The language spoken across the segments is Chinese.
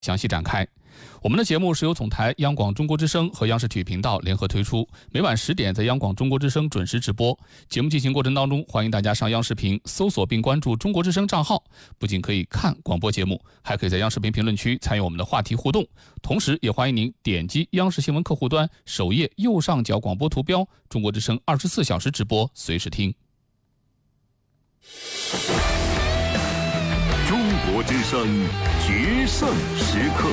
详细展开。我们的节目是由总台央广中国之声和央视体育频道联合推出，每晚10点在央广中国之声准时直播。节目进行过程当中，欢迎大家上央视频搜索并关注中国之声账号，不仅可以看广播节目，还可以在央视频评论区参与我们的话题互动。同时也欢迎您点击央视新闻客户端首页右上角广播图标，中国之声24小时直播，随时听。 中国之声决胜时刻。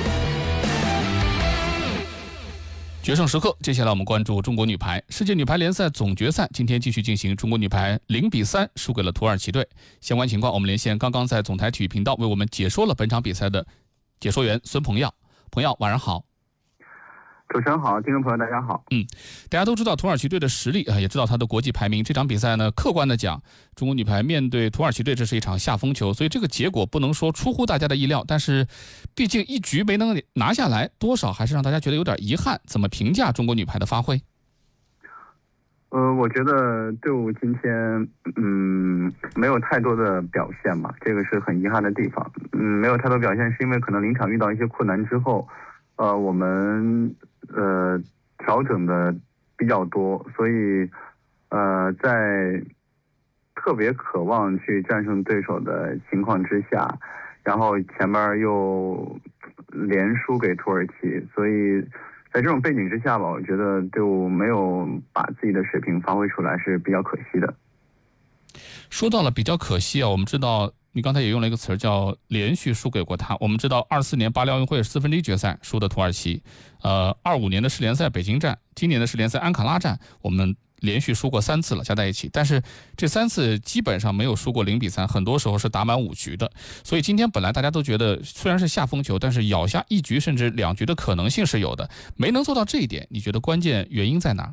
决胜时刻，接下来我们关注中国女排世界女排联赛总决赛，今天继续进行，中国女排0-3输给了土耳其队。相关情况，我们连线刚刚在总台体育频道为我们解说了本场比赛的解说员孙鹏耀。鹏耀，晚上好。 主持人好，听众朋友大家好。 大家都知道土耳其队的实力也知道他的国际排名。这场比赛呢，客观的讲，中国女排面对土耳其队，这是一场下风球，所以这个结果不能说出乎大家的意料，但是毕竟一局没能拿下来，多少还是让大家觉得有点遗憾。怎么评价中国女排的发挥？ 我觉得队伍今天没有太多的表现嘛，这个是很遗憾的地方。没有太多表现是因为可能临场遇到一些困难之后，我们调整的比较多，所以在特别渴望去战胜对手的情况之下，然后前面又连输给土耳其，所以在这种背景之下吧，我觉得队伍没有把自己的水平发挥出来是比较可惜的。 说到了比较可惜啊，我们知道你刚才也用了一个词叫连续输给过他。我们知道24年巴黎奥运会1/4决赛输的土耳其，25年的世联赛北京站，今年的世联赛安卡拉站，我们连续输过3次了，加在一起。但是这3次基本上没有输过0-3，很多时候是打满5局的。所以今天本来大家都觉得虽然是下风球，但是咬下1局甚至2局的可能性是有的，没能做到这一点。你觉得关键原因在哪？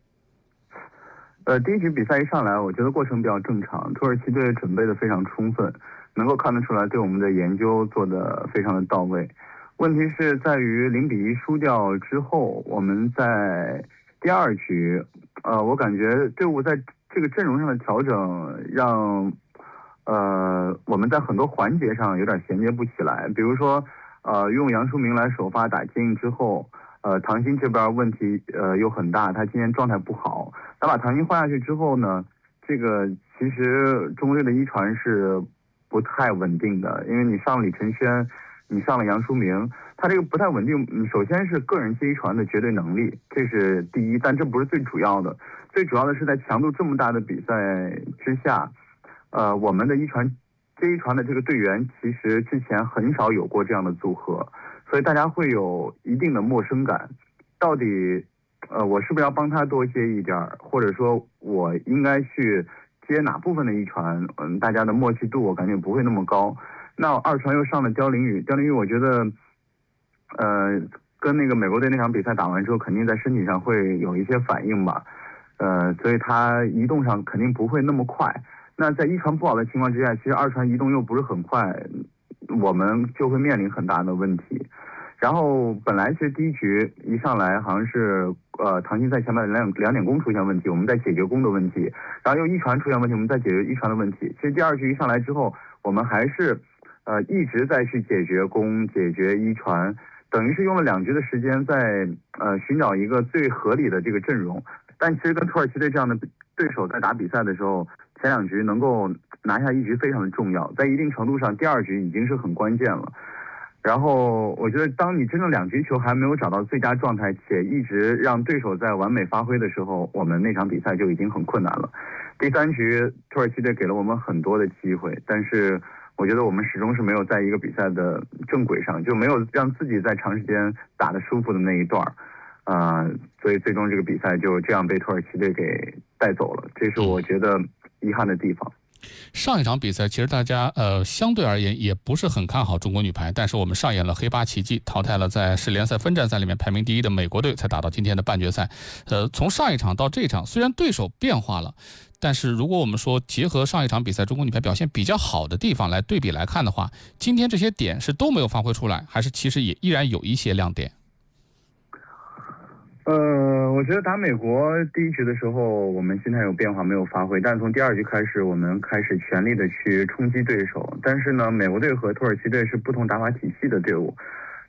第一局比赛一上来，我觉得过程比较正常，土耳其队准备的非常充分，能够看得出来对我们的研究做得非常的到位。问题是在于0-1输掉之后，我们在第2局，我感觉队伍在这个阵容上的调整让我们在很多环节上有点衔接不起来。比如说用杨舒明来首发打接应之后，唐鑫这边问题又很大，他今天状态不好。他把唐鑫换下去之后呢，这个其实中国队的一传是不太稳定的，因为你上了李承轩，你上了杨舒明，他这个不太稳定。首先是个人接一传的绝对能力，这是第一，但这不是最主要的。最主要的是在强度这么大的比赛之下，我们的接一传的这个队员其实之前很少有过这样的组合，所以大家会有一定的陌生感。到底我是不是要帮他多接一点，或者说我应该去接哪部分的一传？大家的默契度我感觉不会那么高。那2传又上了刁琳宇，我觉得跟那个美国队那场比赛打完之后，肯定在身体上会有一些反应吧，所以他移动上肯定不会那么快。那在一传不好的情况之下，其实2传移动又不是很快，我们就会面临很大的问题。然后本来其实第一局一上来好像是唐鑫在前面两点攻出现问题，我们在解决攻的问题，然后又一传出现问题，我们在解决一传的问题。其实第2局一上来之后，我们还是一直在去解决攻、解决一传，等于是用了2局的时间在寻找一个最合理的这个阵容。但其实跟土耳其队这样的对手在打比赛的时候，前2局能够拿下1局非常的重要，在一定程度上第2局已经是很关键了。然后我觉得当你真正2局球还没有找到最佳状态，且一直让对手在完美发挥的时候，我们那场比赛就已经很困难了。第3局土耳其队给了我们很多的机会，但是我觉得我们始终是没有在一个比赛的正轨上，就没有让自己在长时间打得舒服的那一段，所以最终这个比赛就这样被土耳其队给带走了，这是我觉得遗憾的地方。 上一场比赛其实大家相对而言也不是很看好中国女排，但是我们上演了黑八奇迹，淘汰了在世联赛分站赛里面排名第1的美国队，才打到今天的半决赛。从上一场到这一场，虽然对手变化了，但是如果我们说结合上一场比赛中国女排表现比较好的地方来对比来看的话，今天这些点是都没有发挥出来，还是其实也依然有一些亮点？ 我觉得打美国第1局的时候，我们心态有变化，没有发挥。但是从第2局开始，我们开始全力的去冲击对手。但是呢，美国队和土耳其队是不同打法体系的队伍。